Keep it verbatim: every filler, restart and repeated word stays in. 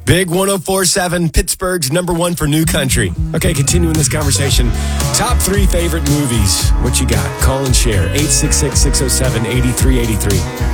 Big one oh four point seven, Pittsburgh's number one for new country. Okay, continuing this conversation. Top three favorite movies. What you got? Call and share. eight six six, six oh seven, eight three eight three.